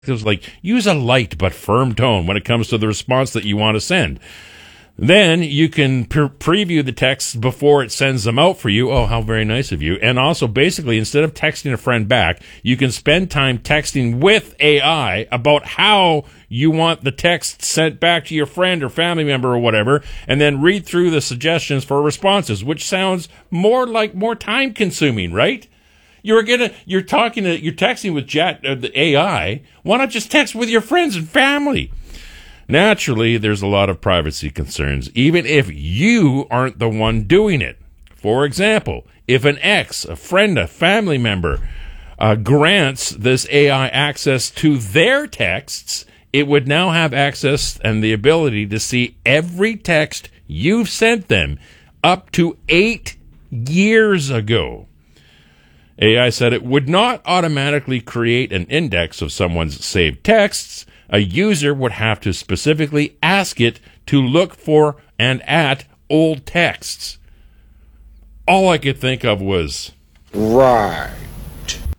It was like, use a light but firm tone when it comes to the response that you want to send. Then you can preview the texts before it sends them out for you. Oh, how very nice of you. And also, basically, instead of texting a friend back, you can spend time texting with AI about how you want the text sent back to your friend or family member or whatever, and then read through the suggestions for responses, which sounds more time consuming, right? You're texting with the AI. Why not just text with your friends and family? Naturally, there's a lot of privacy concerns, even if you aren't the one doing it. For example, if an ex, a friend, a family member grants this AI access to their texts, it would now have access and the ability to see every text you've sent them up to 8 years ago. AI said it would not automatically create an index of someone's saved texts. A user would have to specifically ask it to look for and at old texts. All I could think of was, right.